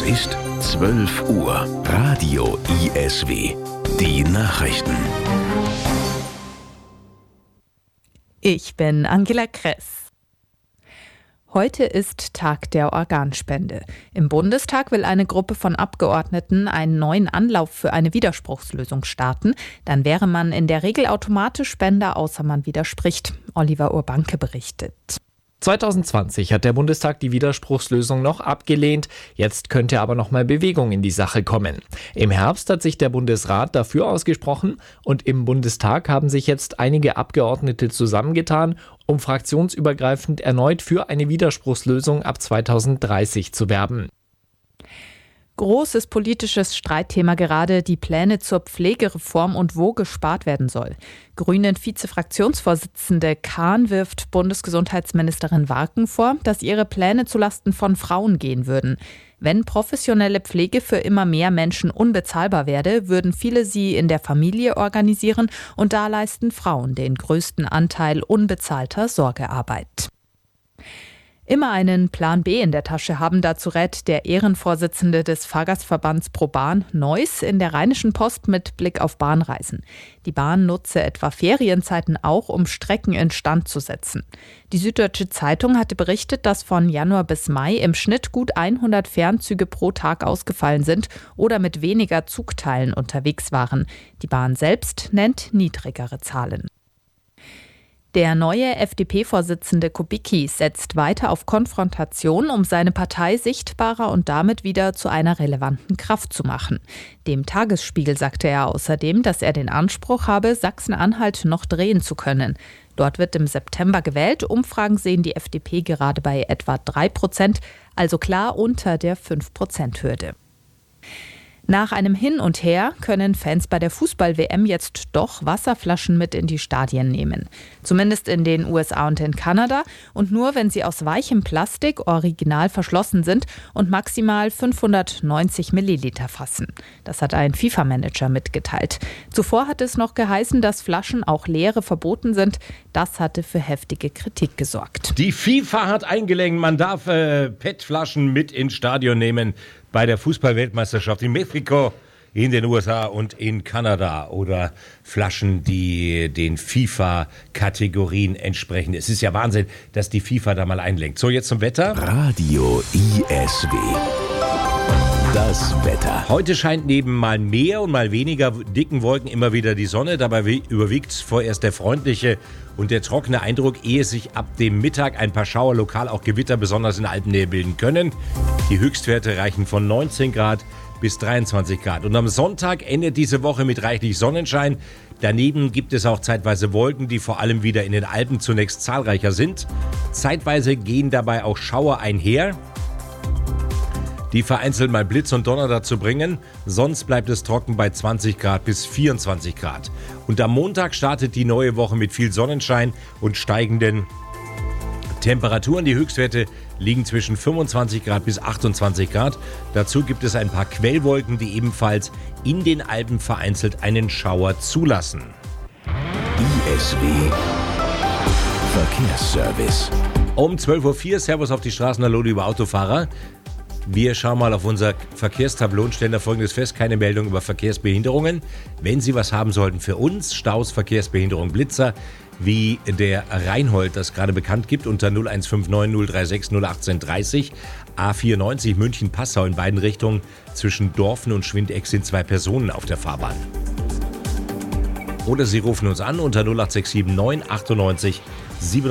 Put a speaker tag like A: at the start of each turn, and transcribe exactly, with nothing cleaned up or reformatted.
A: ist zwölf Uhr. Radio I S W. Die Nachrichten.
B: Ich bin Angela Kress. Heute ist Tag der Organspende. Im Bundestag will eine Gruppe von Abgeordneten einen neuen Anlauf für eine Widerspruchslösung starten. Dann wäre man in der Regel automatisch Spender, außer man widerspricht. Oliver Urbanke berichtet.
C: zwanzig zwanzig hat der Bundestag die Widerspruchslösung noch abgelehnt. Jetzt könnte aber noch mal Bewegung in die Sache kommen. Im Herbst hat sich der Bundesrat dafür ausgesprochen und im Bundestag haben sich jetzt einige Abgeordnete zusammengetan, um fraktionsübergreifend erneut für eine Widerspruchslösung ab zweitausenddreißig zu werben.
B: Großes politisches Streitthema gerade die Pläne zur Pflegereform und wo gespart werden soll. Grünen-Vize-Fraktionsvorsitzende Kahn wirft Bundesgesundheitsministerin Warken vor, dass ihre Pläne zulasten von Frauen gehen würden. Wenn professionelle Pflege für immer mehr Menschen unbezahlbar werde, würden viele sie in der Familie organisieren und da leisten Frauen den größten Anteil unbezahlter Sorgearbeit. Immer einen Plan B in der Tasche haben, dazu rät der Ehrenvorsitzende des Fahrgastverbands ProBahn Neuss in der Rheinischen Post mit Blick auf Bahnreisen. Die Bahn nutze etwa Ferienzeiten auch, um Strecken instand zu setzen. Die Süddeutsche Zeitung hatte berichtet, dass von Januar bis Mai im Schnitt gut hundert Fernzüge pro Tag ausgefallen sind oder mit weniger Zugteilen unterwegs waren. Die Bahn selbst nennt niedrigere Zahlen. Der neue F D P-Vorsitzende Kubicki setzt weiter auf Konfrontation, um seine Partei sichtbarer und damit wieder zu einer relevanten Kraft zu machen. Dem Tagesspiegel sagte er außerdem, dass er den Anspruch habe, Sachsen-Anhalt noch drehen zu können. Dort wird im September gewählt. Umfragen sehen die F D P gerade bei etwa drei Prozent, also klar unter der fünf Prozent Hürde. Nach einem Hin und Her können Fans bei der Fußball-W M jetzt doch Wasserflaschen mit in die Stadien nehmen. Zumindest in den U S A und in Kanada und nur, wenn sie aus weichem Plastik original verschlossen sind und maximal fünfhundertneunzig Milliliter fassen. Das hat ein FIFA-Manager mitgeteilt. Zuvor hat es noch geheißen, dass Flaschen auch leere verboten sind. Das hatte für heftige Kritik gesorgt.
D: Die FIFA hat eingelenkt, man darf äh, P E T-Flaschen mit ins Stadion nehmen bei der Fußball-Weltmeisterschaft in Mexiko, in den U S A und in Kanada oder Flaschen, die den FIFA-Kategorien entsprechen. Es ist ja Wahnsinn, dass die FIFA da mal einlenkt. So, jetzt zum Wetter.
A: Radio I S W. Das Wetter.
D: Heute scheint neben mal mehr und mal weniger dicken Wolken immer wieder die Sonne. Dabei überwiegt vorerst der freundliche und der trockene Eindruck, ehe sich ab dem Mittag ein paar Schauer, lokal auch Gewitter, besonders in der Alpennähe bilden können. Die Höchstwerte reichen von neunzehn Grad bis dreiundzwanzig Grad. Und am Sonntag endet diese Woche mit reichlich Sonnenschein. Daneben gibt es auch zeitweise Wolken, die vor allem wieder in den Alpen zunächst zahlreicher sind. Zeitweise gehen dabei auch Schauer einher, die vereinzelt mal Blitz und Donner dazu bringen. Sonst bleibt es trocken bei zwanzig Grad bis vierundzwanzig Grad. Und am Montag startet die neue Woche mit viel Sonnenschein und steigenden Temperaturen. Die Höchstwerte liegen zwischen fünfundzwanzig Grad bis achtundzwanzig Grad. Dazu gibt es ein paar Quellwolken, die ebenfalls in den Alpen vereinzelt einen Schauer zulassen.
A: I S W Verkehrsservice.
D: Um zwölf Uhr vier, Servus auf die Straßen, hallo liebe Autofahrer. Wir schauen mal auf unser Verkehrstableau und stellen da Folgendes fest: keine Meldung über Verkehrsbehinderungen. Wenn Sie was haben sollten für uns, Staus, Verkehrsbehinderung, Blitzer, wie der Reinhold das gerade bekannt gibt, unter null eins fünf neun null drei sechs null eins acht drei null. A vierundneunzig München-Passau in beiden Richtungen. Zwischen Dorfen und Schwindeck sind zwei Personen auf der Fahrbahn. Oder Sie rufen uns an unter null acht sechs sieben neun achtundneunzig siebenundneunzig